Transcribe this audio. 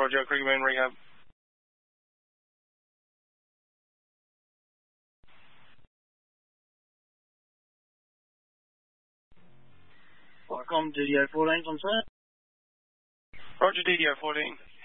Roger, Cricket Moon Rehab. Welcome, DDO 14's on set. Roger, DDO 14.